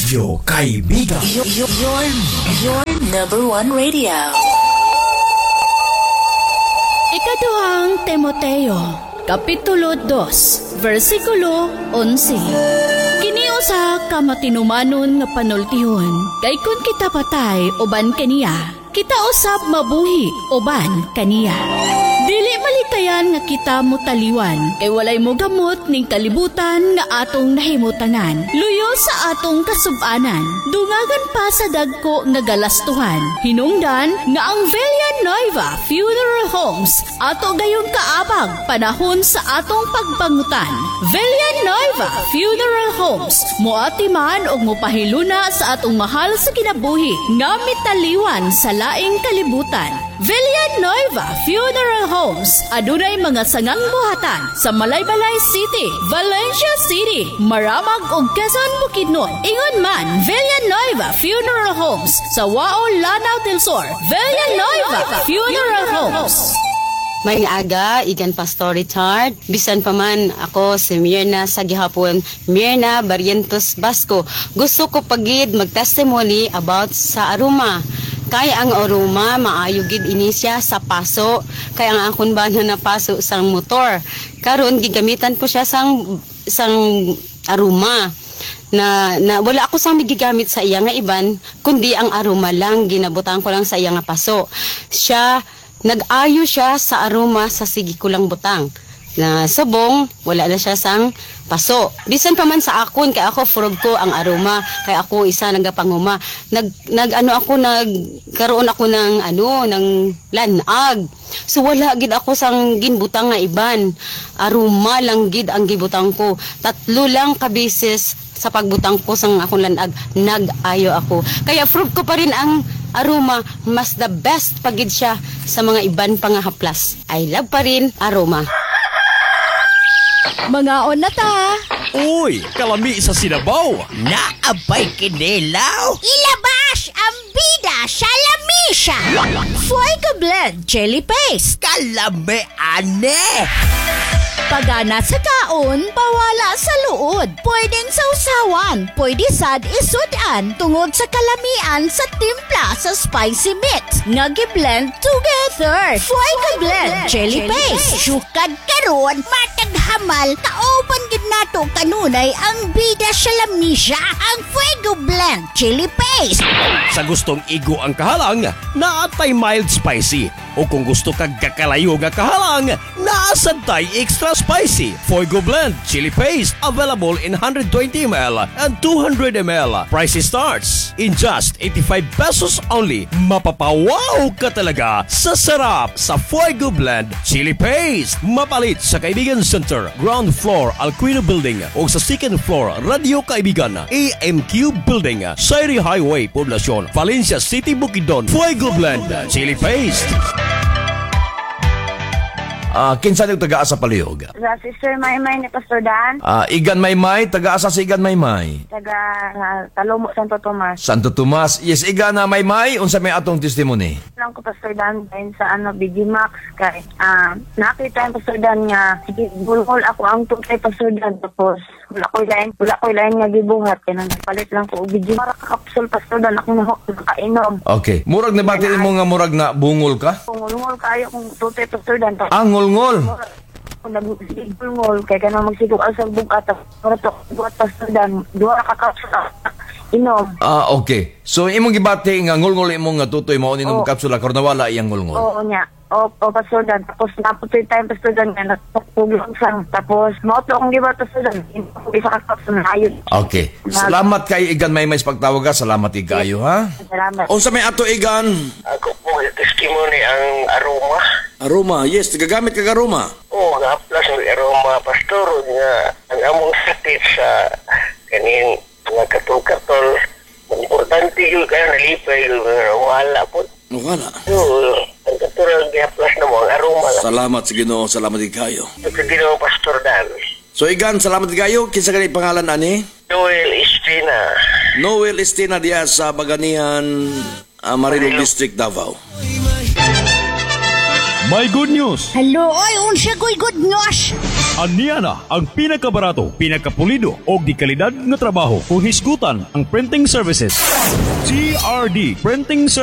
Radyo Kaibigan. Your number one radio. Ikaduhang Timoteo, Kapitulo 2, versikulo 11. Kiniusa ka matinumanon nga panultihon, kay kun kita patay uban kaniya, kita usab mabuhi uban kaniya. Dili malikayan nga kita mo taliwan, kay walay mo gamot ning kalibutan nga atong nahimutanan. Luyo sa atong kasub-anan, dungagan pa sa dagko nga galastuhan. Hinungdan nga ang Villanueva Funeral Homes ato gayong kaabag panahon sa atong pagpangutan. Villanueva Funeral Homes, moati man og mopahiluna sa atong mahal sa kinabuhi nga mitaliwan sa laing kalibutan. Villanueva Funeral Homes, adunay mga sangang buhatan sa Malaybalay City, Valencia City, Maramag ug Quezon, Bukidnon. Ingon man, Villanueva Funeral Homes sa Wao, Lanao del Sur. Villanueva Funeral Homes. May aga, igan Pastor Richard. Bisan pa man ako si Mirna sa gihapon, Mirna Barrientos Basco. Gusto ko pagid mag-testimony about sa aroma. Kaya ang aroma, maayo gid ini siya sa paso. Kaya ang akon ba na paso sang motor. Karon gigamitan ko siya sang aroma. Na wala ako sang gigamit sa iya nga iban, kundi ang aroma lang ginabutan ko lang sa iya nga paso. Siya nag-ayo siya sa aroma sa sige ko lang butang. Na subong, wala na siya sang paso. Bisan pa man sa akon, kaya ako frog ko ang aroma, kaya ako isa nagapanguma. Nagkaroon ako ng lanag. So wala gid ako sang ginbutang nga iban. Aroma lang gid ang gibutang ko. 3 lang ka beses sa pagbutang ko sang akong lanag, nag-ayo ako. Kaya frog ko pa rin ang aroma, mas the best pagid siya sa mga iban pa nga haplas. I love pa rin aroma. Mga onata, Uy, kalami sa Sinabaw. Naabay kinilaw. Ilabas ang bida sa lamisa. Fuego Blend Chili Paste. Kalami ane. Pagana sa kaon, pawala sa luod. Pwedeng sausawan, pwede sad isudan tungod sa kalamian sa timpla sa spicy mix. Nga gi-blend together. Fuego Blend Chili Paste. Sukad karon, matag hamal, kaoban gid nato kanunay ang bida sa lamisa, ang Fuego Blend Chili Paste. Sa gustong igo ang kahalang, naatay mild spicy. O kung gusto kag kakalayo nga kahalang, naasantay extra spicy. Fuego Blend Chili Paste, available in 120 ml and 200 ml. Price starts in just 85 pesos only. Mapapawaw ka talaga sa sarap sa Fuego Blend Chili Paste. Mapalit sa Kaibigan Center, ground floor Alquino Building o sa second floor Radio Kaibigan, AMQ Building, Sairi Highway, Poblacion, Valencia City, Bukidnon. Fuego Blend Chili Paste. Kinsa niyong taga-asa palihog? Sa Sister Maymay ni Pastor Dan. Igan Maymay, taga-asa si Igan Maymay. Taga Talomo, Santo Tomas. Santo Tomas. Yes, Igan na Maymay, unsa may atong testimony? Lang ko Pastor Dan dahil sa Bigimax kay nakita yung Pastor Dan nga sige bulol ako ang tukay Pastor Dan, tapos wala ko lain nga gibuhat kaya nagpalit lang ko og Bigimax kapsul Pastor Dan ako nakainom. Okay. Murag nabati mo nga murag na bungol ka? Bungol kayo kung tukay Pastor Dan. Ngol. Kung nag-sigol kaya ka na magsigol sa bugat buhat Pastor Dan, duha ka kapsul inom. Okay. So imong gibati nga ngol-ngol imong nga tutoy mao ninom kapsula karon nawala iyang ngol-ngol. Oo nya. Pastor Dan, tapos naputoy time Pastor Dan nga natugtog sang, tapos mauto akong giba Pastor Dan, isa ka kapsul na ayun. Okay. Salamat kay Igan Maymay sa pagtawag ka. Salamat igayo ha. Salamat. Unsa may ato Igan? Ako po testimony ang aroma. Aroma. Yes, gagamit ka aroma. Oo, nga-plus ang aroma, Pastor, nga ang among sakit sa kanin mga katol-katol. Importante yun kaya nalipay yun, wala po. Wala. So, ang katol nga-plus na mo, ang aroma lang. Salamat sa Ginoo, salamat igayo. Sa Ginoo, Pastor Dan. So Igan, salamat igayo. Kinsa kanay pangalan ani? Noel Estina. Noel Estina diya sa Baganihan, Marilog District, Davao. May good news! Hello, oy, unsa ko'y good news? Aniya na ang pinakabarato, pinakapulido o di kalidad nga trabaho kung hisgutan ang printing services. CRD Printing Services